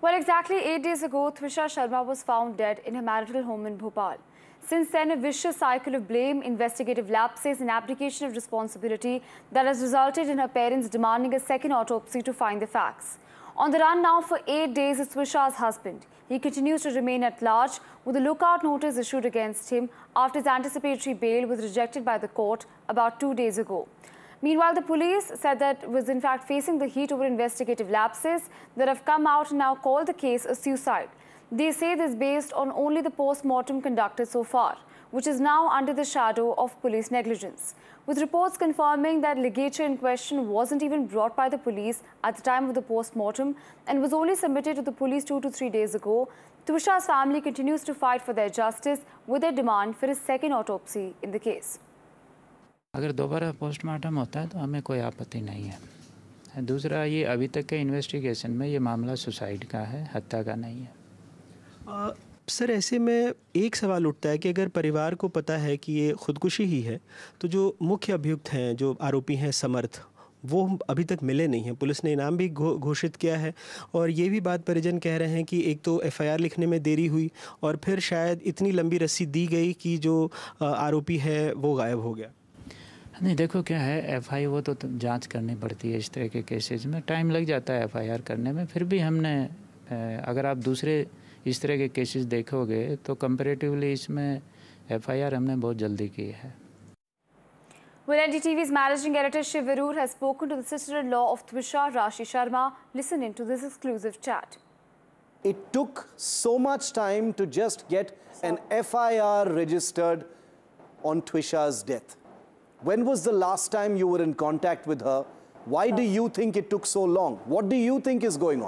Well, exactly 8 days ago, Twisha Sharma was found dead in her marital home in Bhopal. Since then, a vicious cycle of blame, investigative lapses and abdication of responsibility that has resulted in her parents demanding a second autopsy to find the facts. On the run now for 8 days is Twisha's husband. He continues to remain at large with a lookout notice issued against him after his anticipatory bail was rejected by the court about 2 days ago. Meanwhile, the police said that it was in fact facing the heat over investigative lapses that have come out and now called the case a suicide. They say this based on only the post-mortem conducted so far, which is now under the shadow of police negligence, with reports confirming that ligature in question wasn't even brought by the police at the time of the post-mortem and was only submitted to the police 2 to 3 days ago. Twisha's family continues to fight for their justice with their demand for a second autopsy in the case. अगर दोबारा postmortem होता है तो हमें कोई आपत्ति नहीं है। दूसरा, ये अभी तक के इन्वेस्टिगेशन में ये मामला सुसाइड का है, हत्या का नहीं है। सर, ऐसे में एक सवाल उठता है कि अगर परिवार को पता है कि ये खुदकुशी ही है, तो जो मुख्य अभियुक्त हैं, जो आरोपी हैं समर्थ, वो अभी तक मिले नहीं हैं। पुलिस ने इनाम भी घोषित किया है और ये भी बात परिजन कह रहे हैं कि एक तो एफआईआर लिखने में देरी हुई और फिर शायद इतनी लंबी रस्सी दी गई कि जो आरोपी है वो गायब हो गया। नहीं, देखो क्या है, एफआई वो तो जांच करनी पड़ती है। इस तरह के केसेस में टाइम लग जाता है एफआईआर करने में। फिर भी हमने, अगर आप दूसरे इस तरह के केसेस देखोगे तो कंपैरेटिवली इसमें एफआईआर हमने बहुत जल्दी की है। Well, NDTV's managing editor Shiv Arur has spoken to the sister-in-law of Twisha, Rashi Sharma. Listen into this exclusive chat. It took so much time to just get an FIR registered on Twisha's death. When was the last time you were in contact with her? Why do you think it took so long? What do you think is going on?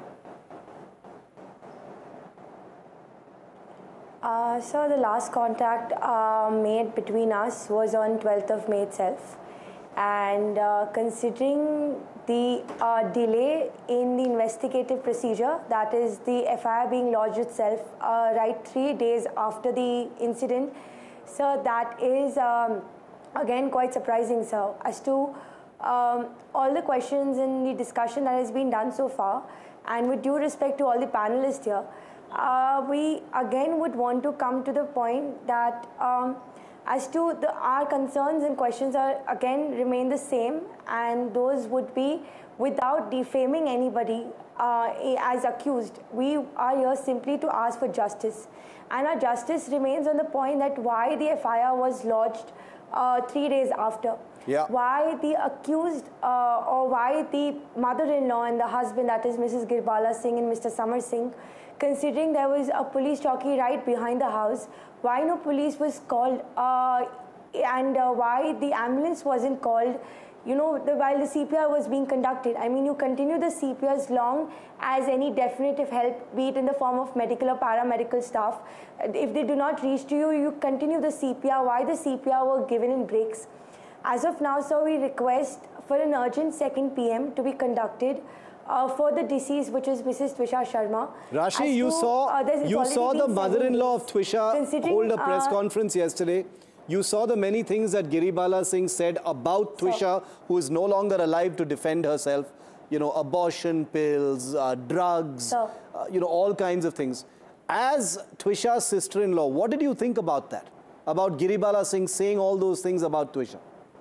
So the last contact made between us was on 12th of May itself. And considering the delay in the investigative procedure, that is the FIR being lodged itself right 3 days after the incident, so that is again quite surprising, sir, as to all the questions and the discussion that has been done so far. And with due respect to all the panelists here, we again would want to come to the point that as to our concerns and questions are again remain the same, and those would be without defaming anybody as accused. We are here simply to ask for justice, and our justice remains on the point that why the FIR was lodged 3 days after. Yeah. Why the accused or why the mother-in-law and the husband, that is Mrs. Girbala Singh and Mr. Samar Singh, considering there was a police chowki right behind the house, why no police was called and why the ambulance wasn't called, you know, while the CPR was being conducted. I mean, you continue the CPR as long as any definitive help, be it in the form of medical or paramedical staff. If they do not reach to you, you continue the CPR. Why the CPR were given in breaks? As of now, sir, we request for an urgent second PM to be conducted for the deceased, which is Mrs. Twisha Sharma. Rashi, you saw the mother-in-law of Twisha hold a press conference yesterday. You saw the many things that Giribala Singh said about Twisha, who is no longer alive to defend herself. You know, abortion pills, drugs, you know, all kinds of things. As Twisha's sister-in-law, what did you think about that? About Giribala Singh saying all those things about Twisha?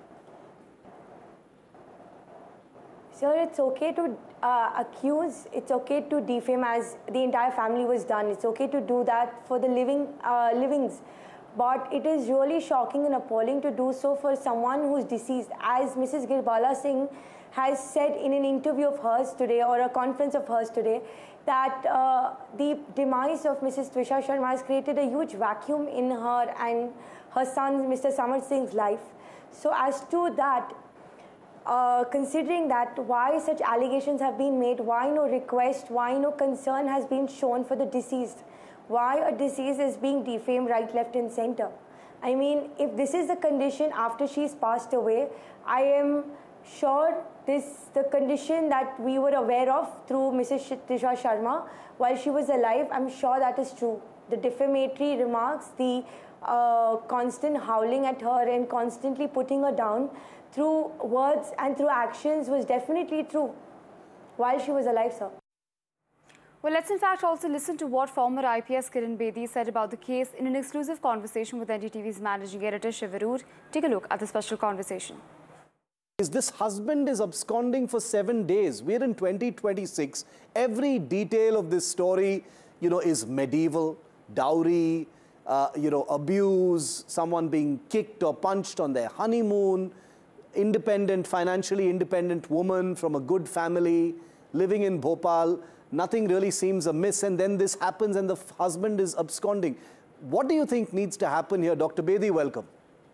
Sir, it's okay to accuse, it's okay to defame, as the entire family was done. It's okay to do that for the livings. But it is really shocking and appalling to do so for someone who's deceased. As Mrs. Girbala Singh has said in an interview of hers today, or a conference of hers today, that the demise of Mrs. Twisha Sharma has created a huge vacuum in her and her son, Mr. Samar Singh's life. So as to that, considering that, why such allegations have been made, why no request, why no concern has been shown for the deceased, why a deceased is being defamed right, left and center. I mean, if this is the condition after she's passed away, I am sure the condition that we were aware of through Mrs. Twisha Sharma while she was alive, I'm sure that is true. The defamatory remarks, the constant howling at her and constantly putting her down through words and through actions was definitely true while she was alive, sir. Well, let's in fact also listen to what former IPS Kiran Bedi said about the case in an exclusive conversation with NDTV's managing editor Shiv Arur. Take a look at the special conversation. This husband is absconding for 7 days. We're in 2026. Every detail of this story, is medieval. Dowry, abuse, someone being kicked or punched on their honeymoon, financially independent woman from a good family, living in Bhopal. Nothing really seems amiss, and then this happens and the husband is absconding. What do you think needs to happen here? Dr. Bedi, welcome.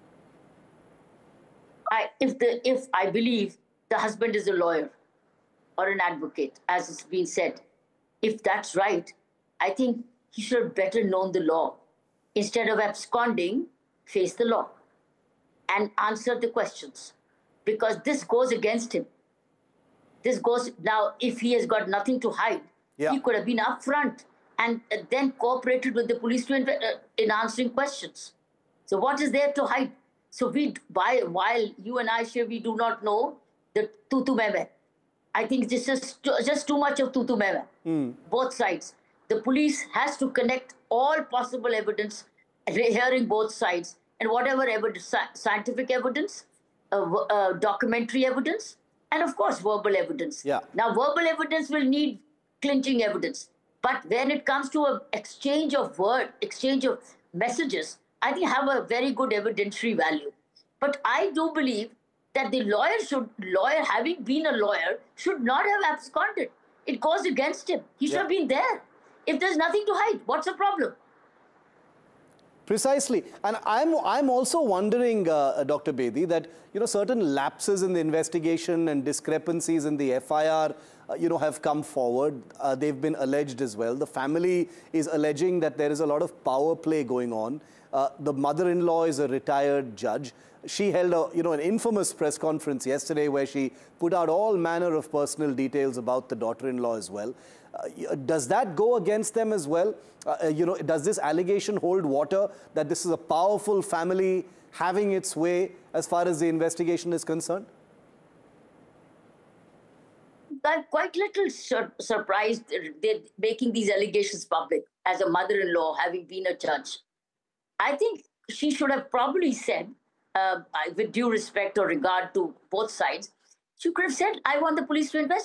If I believe the husband is a lawyer or an advocate, as it's been said, if that's right, I think he should have better known the law. Instead of absconding, face the law and answer the questions, because this goes against him. Now, if he has got nothing to hide, he could have been upfront and then cooperated with the police in answering questions. So what is there to hide? So while you and I, Shiv, we do not know the tutu meme. I think this is just too much of tutu meme. Both sides. The police has to connect all possible evidence, hearing both sides, and whatever evidence, scientific evidence, documentary evidence, and of course, verbal evidence. Now, verbal evidence will need clinching evidence. But when it comes to an exchange of messages, I think have a very good evidentiary value. But I do believe that the lawyer, having been a lawyer, should not have absconded. It goes against him. He should have been there. If there's nothing to hide, what's the problem? Precisely. And I'm also wondering, Dr. Bedi, that, certain lapses in the investigation and discrepancies in the FIR, have come forward. They've been alleged as well. The family is alleging that there is a lot of power play going on. The mother-in-law is a retired judge. She held an infamous press conference yesterday where she put out all manner of personal details about the daughter-in-law as well. Does that go against them as well? Does this allegation hold water that this is a powerful family having its way as far as the investigation is concerned? I'm quite little surprised they're making these allegations public as a mother-in-law, having been a judge. I think she should have probably said, with due respect or regard to both sides, she could have said, I want the police to investigate.